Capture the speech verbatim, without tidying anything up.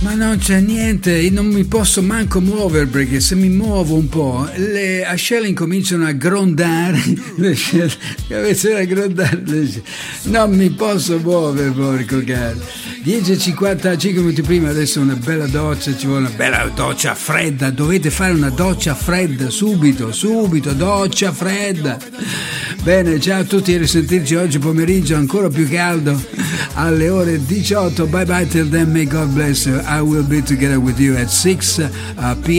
Ma non c'è niente, io non mi posso manco muovere perché se mi muovo un po' le ascelle incominciano a grondare, le ascelle cominciano a grondare, non mi posso muovere, porco cazzo. dieci e cinquantacinque minuti prima, adesso una bella doccia, ci vuole una bella doccia fredda, dovete fare una doccia fredda subito, subito, doccia fredda. Bene, ciao a tutti e risentirci oggi pomeriggio ancora più caldo alle ore diciotto. Bye bye till then, may God bless you. I will be together with you at six p m